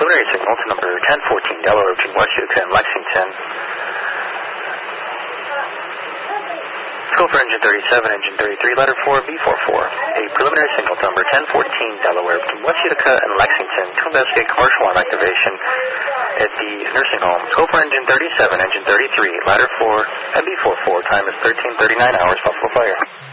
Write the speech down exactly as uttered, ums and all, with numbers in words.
preliminary signal to number ten fourteen Delaware between West Utica and Lexington. Go for engine thirty-seven, engine thirty-three, ladder four, B forty-four. A preliminary signal to number ten fourteen Delaware between West Utica and Lexington to investigate commercial arm activation at the nursing home. Go for engine thirty-seven, engine thirty-three, ladder four, and B forty-four. Time is thirteen thirty-nine hours, Buffalo Fire.